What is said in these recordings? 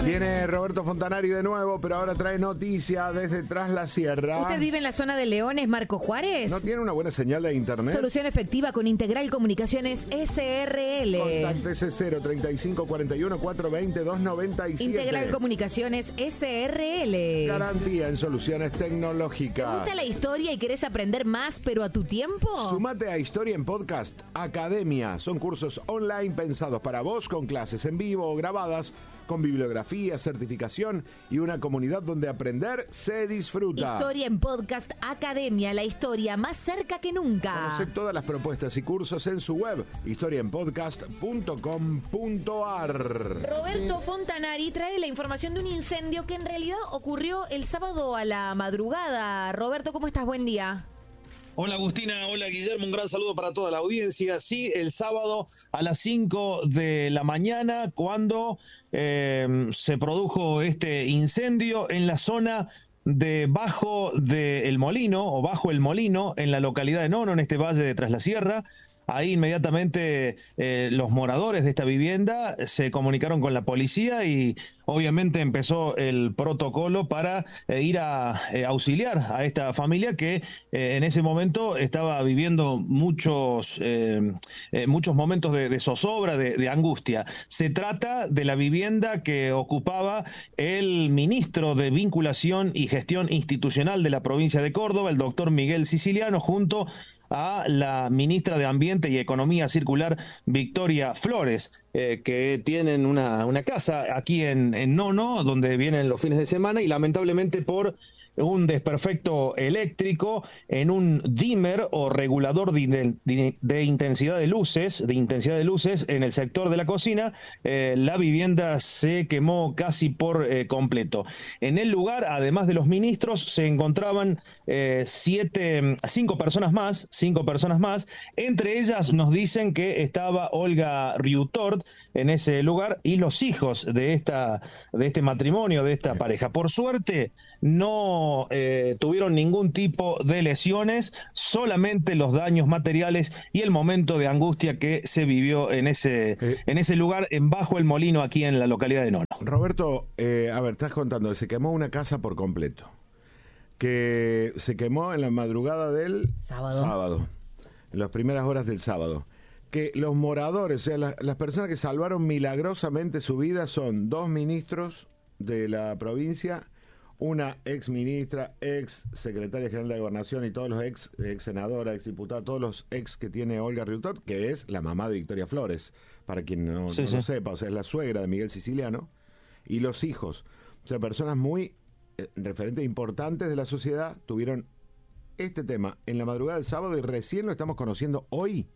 Viene Roberto Fontanari de nuevo, pero ahora trae noticia desde Tras la Sierra. ¿Usted vive en la zona de Leones, Marco Juárez? ¿No tiene una buena señal de internet? Solución efectiva con Integral Comunicaciones SRL. Contáctese 035 41 420 297. Integral Comunicaciones SRL. Garantía en soluciones ¿Te tecnológicas. gusta la historia y querés aprender más, pero a tu tiempo? Sumate a Historia en Podcast Academia. Son cursos online pensados para vos, con clases en vivo o grabadas, con bibliografía, certificación y una comunidad donde aprender se disfruta. Historia en Podcast Academia, la historia más cerca que nunca. Conoce todas las propuestas y cursos en su web, historiaenpodcast.com.ar. Roberto Fontanari trae la información de un incendio que en realidad ocurrió el sábado a la madrugada. Roberto, ¿cómo estás? Buen día. Hola Agustina, hola Guillermo, un gran saludo para toda la audiencia. Sí, el sábado a las 5 de la mañana, cuando se produjo este incendio en la zona debajo del Molino, o bajo el Molino, en la localidad de Nono, en este valle de Tras la Sierra. Ahí inmediatamente los moradores de esta vivienda se comunicaron con la policía y obviamente empezó el protocolo para ir a auxiliar a esta familia que en ese momento estaba viviendo muchos momentos de zozobra, de angustia. Se trata de la vivienda que ocupaba el ministro de Vinculación y Gestión Institucional de la provincia de Córdoba, el doctor Miguel Siciliano, junto a la ministra de Ambiente y Economía Circular, Victoria Flores, que tienen una casa aquí en Nono, donde vienen los fines de semana, y lamentablemente por un desperfecto eléctrico en un dimmer o regulador de intensidad de luces, en el sector de la cocina, la vivienda se quemó casi por completo. En el lugar, además de los ministros, se encontraban 5 personas más, entre ellas nos dicen que estaba Olga Riutort en ese lugar y los hijos de este matrimonio, de esta pareja. Por suerte, no tuvieron ningún tipo de lesiones, solamente los daños materiales y el momento de angustia que se vivió en ese lugar, en Bajo el Molino, aquí en la localidad de Nono. Roberto, a ver, estás contando, se quemó una casa por completo, que se quemó en la madrugada del sábado, en las primeras horas del sábado, que los moradores, o sea, las personas que salvaron milagrosamente su vida son 2 ministros de la provincia, una ex ministra, ex secretaria general de Gobernación y todos los ex senadora, ex diputada, todos los ex que tiene Olga Riutort, que es la mamá de Victoria Flores, para quien no lo sepa, o sea, es la suegra de Miguel Siciliano, y los hijos, o sea, personas muy referentes importantes de la sociedad, tuvieron este tema en la madrugada del sábado y recién lo estamos conociendo hoy.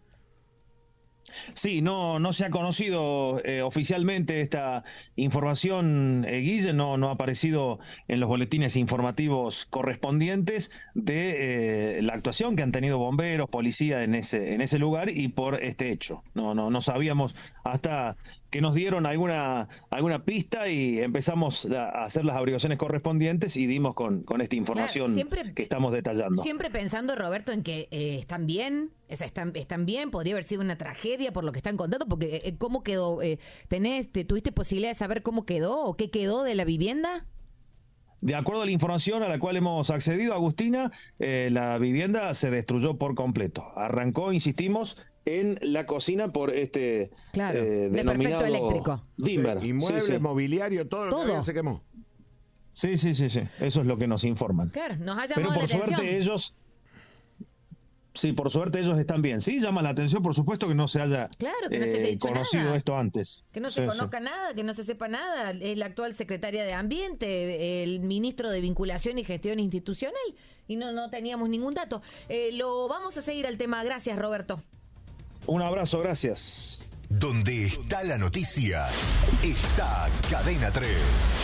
Sí, no se ha conocido oficialmente esta información, Guille, no ha aparecido en los boletines informativos correspondientes de la actuación que han tenido bomberos, policía en ese lugar y por este hecho. No sabíamos hasta que nos dieron alguna pista y empezamos a hacer las averiguaciones correspondientes y dimos con esta información que estamos detallando. Siempre pensando, Roberto, en que están bien, están bien, podría haber sido una tragedia por lo que están contando, porque ¿cómo quedó? ¿Tuviste posibilidad de saber cómo quedó o qué quedó de la vivienda? De acuerdo a la información a la cual hemos accedido, Agustina, la vivienda se destruyó por completo. Arrancó, insistimos, en la cocina por denominado eléctrico. dimmer. Inmuebles, mobiliario, todo lo que se quemó. Sí. Eso es lo que nos informan. Claro, nos ha llamado Pero por la atención. suerte ellos... Sí, por suerte ellos están bien. Sí, llama la atención, por supuesto, que no se haya, que no se haya dicho conocido nada. esto antes. Que no se conozca nada, que no se sepa nada. Es la actual secretaria de Ambiente, el ministro de Vinculación y Gestión Institucional, y no teníamos ningún dato. Lo vamos a seguir al tema. Gracias, Roberto. Un abrazo, gracias. Donde está la noticia, está Cadena 3.